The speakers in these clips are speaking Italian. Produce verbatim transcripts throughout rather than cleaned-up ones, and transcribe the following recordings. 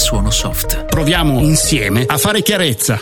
suono soft. Proviamo insieme a fare chiarezza.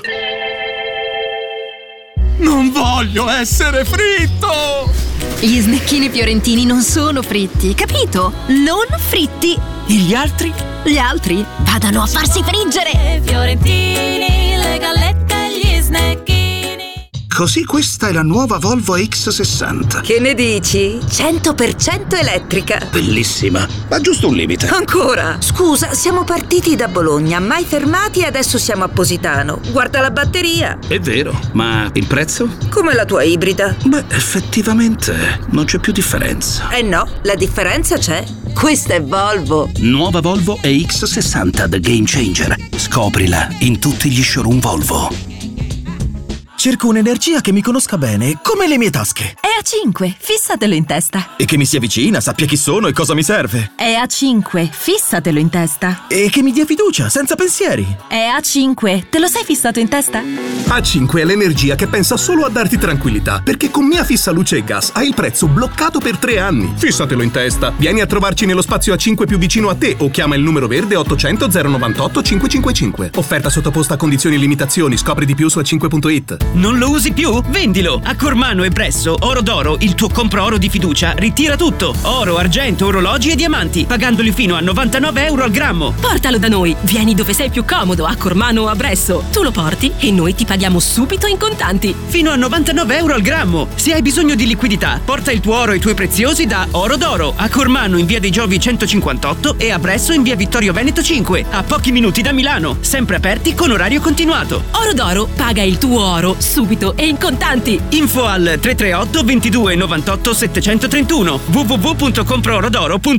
Non voglio essere fritto! Gli snecchini fiorentini non sono fritti, capito? Non fritti. E gli altri? Gli altri vadano a farsi friggere. Fiorentini, le gallette e gli snecchini. Così questa è la nuova Volvo X sessanta. Che ne dici? cento per cento elettrica. Bellissima, ma giusto un limite. Ancora? Scusa, siamo partiti da Bologna, mai fermati e adesso siamo a Positano. Guarda la batteria. È vero, ma il prezzo? Come la tua ibrida. Beh, effettivamente non c'è più differenza. Eh no, la differenza c'è. Questa è Volvo. Nuova Volvo E X sessanta The Game Changer. Scoprila in tutti gli showroom Volvo. Cerco un'energia che mi conosca bene, come le mie tasche. È A cinque, fissatelo in testa. E che mi sia vicina, sappia chi sono e cosa mi serve. È A cinque, fissatelo in testa. E che mi dia fiducia, senza pensieri. È A cinque, te lo sei fissato in testa? A cinque è l'energia che pensa solo a darti tranquillità, perché con Mia Fissa Luce e Gas hai il prezzo bloccato per tre anni. Fissatelo in testa. Vieni a trovarci nello spazio A cinque più vicino a te o chiama il numero verde ottocento zero novantotto cinquecentocinquantacinque. Offerta sottoposta a condizioni e limitazioni. Scopri di più su a cinque punto it. Non lo usi più? Vendilo! A Cormano e Bresso, Oro d'Oro, il tuo compro oro di fiducia, ritira tutto. Oro, argento, orologi e diamanti, pagandoli fino a novantanove euro al grammo. Portalo da noi, vieni dove sei più comodo, a Cormano o a Bresso. Tu lo porti e noi ti paghiamo subito in contanti. Fino a novantanove euro al grammo. Se hai bisogno di liquidità, porta il tuo oro e i tuoi preziosi da Oro d'Oro, a Cormano in via dei Giovi centocinquantotto e a Bresso in via Vittorio Veneto cinque, a pochi minuti da Milano, sempre aperti con orario continuato. Oro d'Oro, paga il tuo oro subito e in contanti. Info al tre tre otto ventidue novantotto settecentotrentuno w w w punto compro oro d'oro punto it.